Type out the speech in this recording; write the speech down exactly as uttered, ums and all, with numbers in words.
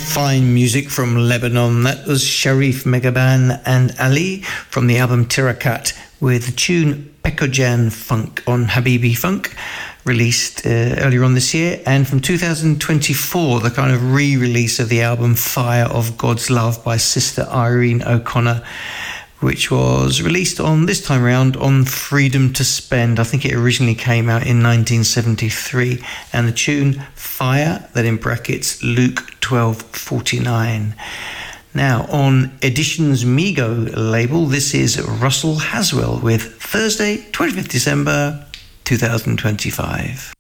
Fine music from Lebanon. That was Sharif Megaban and Ali from the album Tirakat with the tune Pekojan Funk on Habibi Funk, released uh, earlier on this year. And from two thousand twenty-four, the kind of re-release of the album Fire of God's Love by Sister Irene O'Connor, which was released on this time around on Freedom to Spend. I think it originally came out in nineteen seventy-three. And the tune Fire, that in brackets Luke twelve forty-nine. Now on Editions Migo label, this is Russell Haswell with Thursday, twenty-fifth December two thousand twenty-five.